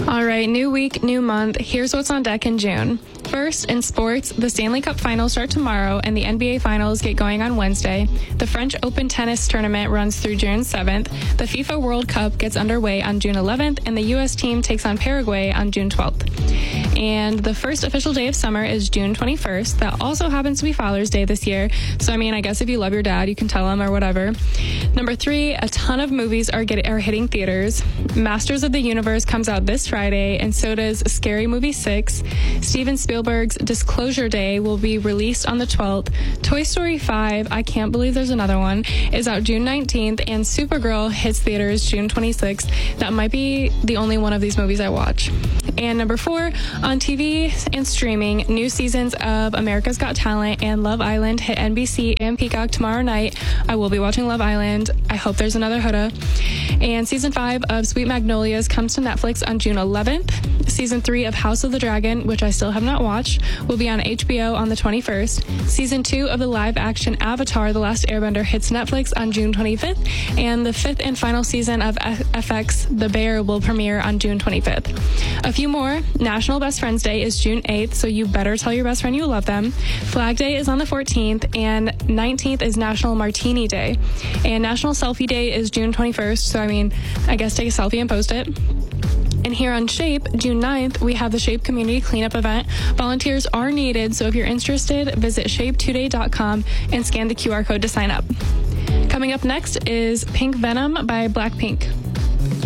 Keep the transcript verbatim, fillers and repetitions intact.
All right, new week, new month. Here's what's on deck in June. First, in sports, the Stanley Cup Finals start tomorrow and the N B A Finals get going on Wednesday. The French Open tennis tournament runs through June seventh. The FIFA World Cup gets underway on June eleventh, and the U S team takes on Paraguay on June twelfth. And the first official day of summer is June twenty-first. That also happens to be Father's Day this year. So, I mean, I guess if you love your dad, you can tell him or whatever. Number three, a ton of movies are, get, are hitting theaters. Masters of the Universe comes out this Friday, and so does Scary Movie six. Steven Spielberg's Disclosure Day will be released on the twelfth. Toy Story five, I can't believe there's another one, is out June nineteenth, and Supergirl hits theaters June twenty-sixth. That might be the only one of these movies I watch. And number four, on T V and streaming, new seasons of America's Got Talent and Love Island hit N B C and Peacock tomorrow night. I will be watching Love Island. I hope there's another Huda. And season five of Sweet Magnolias comes to Netflix on June eleventh. Season three of House of the Dragon, which I still have not watched, will be on H B O on the twenty-first. Season two of the live-action Avatar: The Last Airbender hits Netflix on June twenty-fifth. And the fifth and final season of F X The Bear will premiere on June twenty-fifth. A few more. National Best Friends Day is June eighth, so you better tell your best friend you love them. Flag Day is on the fourteenth, and nineteenth is National Martini Day. And National Selfie Day is June twenty-first, so I mean, I guess take a selfie and post it. And here on SHAPE, June ninth, we have the SHAPE Community Cleanup event. Volunteers are needed, so if you're interested, visit shape today dot com and scan the Q R code to sign up. Coming up next is Pink Venom by Blackpink.